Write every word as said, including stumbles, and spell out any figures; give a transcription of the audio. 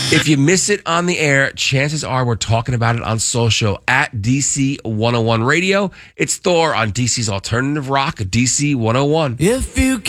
If you miss it on the air, chances are we're talking about it on social at D C one oh one Radio. It's Thor on D C's Alternative Rock, D C one oh one. If you